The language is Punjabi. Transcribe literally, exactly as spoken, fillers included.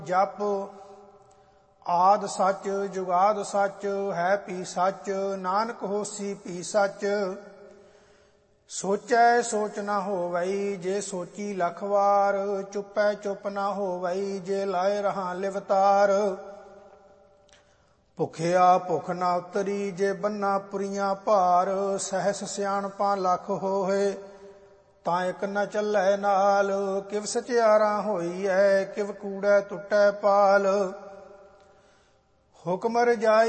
ਜਪ ਆਦ ਸੱਚ ਜੁਗਾਦ ਸੱਚ ਹੈ ਭੀ ਸੱਚ ਨਾਨਕ ਹੋਸੀ ਭੀ ਸੱਚ। ਸੋਚੈ ਸੋਚ ਨਾ ਹੋਵਈ ਜੇ ਸੋਚੀ ਲੱਖ ਵਾਰ ਚੁੱਪੈ ਚੁੱਪ ਨਾ ਹੋਵਈ ਜੇ ਲਾਏ ਰਹਾ ਲਿਵਤਾਰ। ਭੁਖਿਆ ਭੁਖ ਨਾ ਉਤਰੀ ਜੇ ਬੰਨਾ ਪੁਰੀਆਂ ਭਾਰ ਸਹਿਸ ਸਿਆਣਪਾਂ ਲੱਖ ਹੋਏ ਤਾਂ ਇੱਕ ਨ ਚੱਲੈ ਨਾਲ। ਕਿਵ ਸਚਿਆਰਾ ਹੋਈ ਐ ਕਿਵ ਕੂੜੈ ਟੁੱਟੈ ਪਾਲ ਹੁਕਮ ਰਜਾਈ